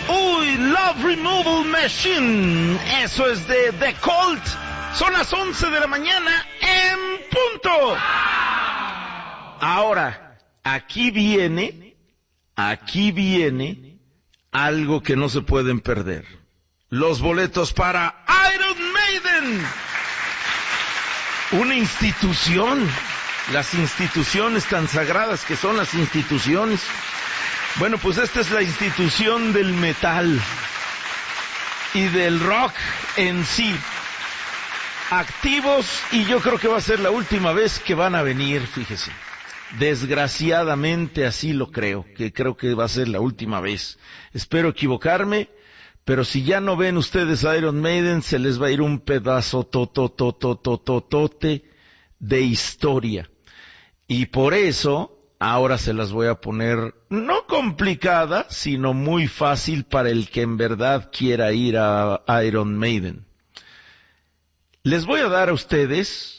Uy, Love Removal Machine. Eso es de The Cult. Son las 11 de la mañana en punto. Ahora, aquí viene algo que no se pueden perder. Los boletos para Iron Maiden. Una institución. Las instituciones tan sagradas que son las instituciones. Bueno, pues esta es la institución del metal y del rock en sí. Activos, y yo creo que va a ser la última vez que van a venir, fíjese. Desgraciadamente así lo creo que va a ser la última vez. Espero equivocarme, pero si ya no ven ustedes a Iron Maiden, se les va a ir un pedazo totote de historia. Y por eso, ahora se las voy a poner, no complicada, sino muy fácil para el que en verdad quiera ir a Iron Maiden. Les voy a dar a ustedes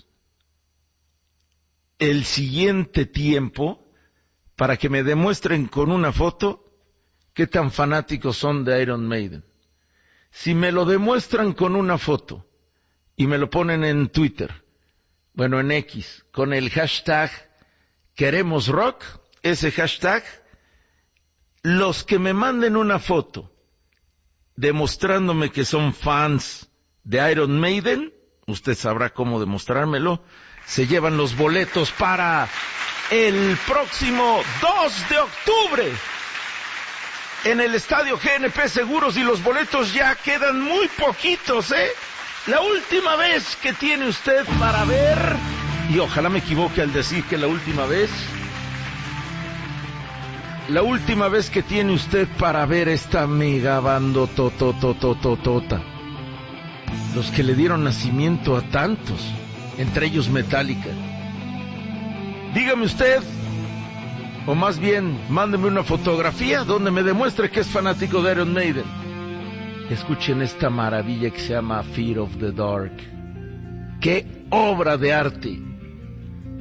el siguiente tiempo para que me demuestren con una foto qué tan fanáticos son de Iron Maiden. Si me lo demuestran con una foto y me lo ponen en Twitter, bueno, en X, con el hashtag Queremos Rock, ese hashtag, los que me manden una foto demostrándome que son fans de Iron Maiden, usted sabrá cómo demostrármelo, se llevan los boletos para el próximo 2 de octubre en el Estadio GNP Seguros, y los boletos ya quedan muy poquitos, La última vez que tiene usted para ver, y ojalá me equivoque al decir que la última vez que tiene usted para ver esta mega bandotototototota, los que le dieron nacimiento a tantos, entre ellos Metallica. Dígame usted, o más bien, mándeme una fotografía donde me demuestre que es fanático de Iron Maiden. Escuchen esta maravilla que se llama Fear of the Dark. ¡Qué obra de arte!